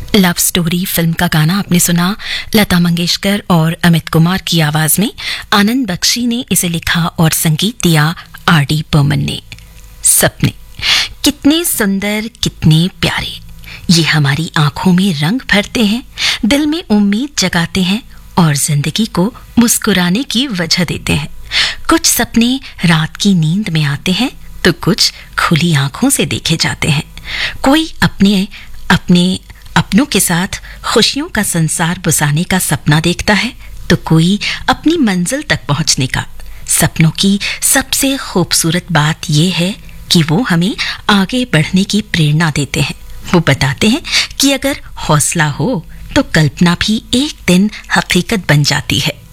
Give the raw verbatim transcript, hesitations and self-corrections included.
Love story film का गाना आपने सुना लता मंगेशकर और अमित कुमार की आवाज में। आनंद बख्शी ने इसे लिखा और संगीत दिया आर डी बर्मन ने। सपने कितने सुंदर, कितने प्यारे, ये हमारी आंखों में रंग भरते हैं, दिल में उम्मीद जगाते हैं और जिंदगी को मुस्कुराने की वजह देते हैं। कुछ सपने रात की नींद में आते हैं तो कुछ खुली आंखों से देखे जाते हैं। कोई अपने अपने अपनों के साथ खुशियों का संसार बसाने का सपना देखता है तो कोई अपनी मंजिल तक पहुंचने का। सपनों की सबसे खूबसूरत बात यह है कि वो हमें आगे बढ़ने की प्रेरणा देते हैं। वो बताते हैं कि अगर हौसला हो तो कल्पना भी एक दिन हकीकत बन जाती है।